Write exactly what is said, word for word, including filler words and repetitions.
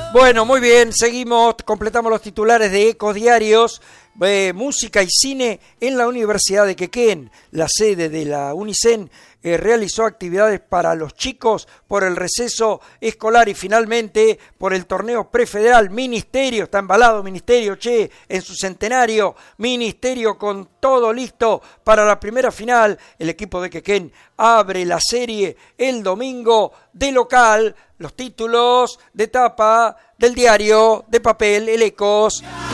Bueno, muy bien, seguimos, completamos los titulares de Ecos Diarios. Eh, música y cine en la Universidad de Quequén. La sede de la UNICEN eh, realizó actividades para los chicos por el receso escolar y finalmente por el torneo prefederal. Ministerio, está embalado Ministerio, che, en su centenario. Ministerio con todo listo para la primera final. El equipo de Quequén abre la serie el domingo de local. Los títulos de tapa del diario de papel, el Ecos.